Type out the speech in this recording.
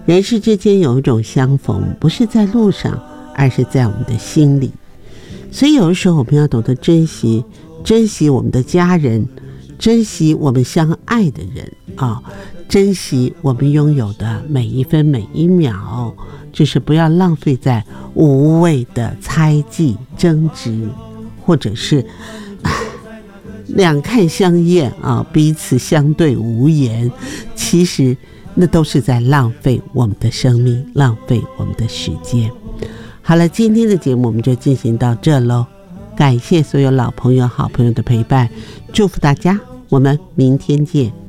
人世之间有一种相逢，不是在路上，而是在我们的心里。所以有的时候我们要懂得珍惜我们的家人，珍惜我们相爱的人啊，珍惜我们拥有的每一分每一秒，就是不要浪费在无谓的猜忌争执，或者是两看相厌啊，彼此相对无言，其实那都是在浪费我们的生命，浪费我们的时间。好了，今天的节目我们就进行到这咯，感谢所有老朋友好朋友的陪伴，祝福大家，我们明天见。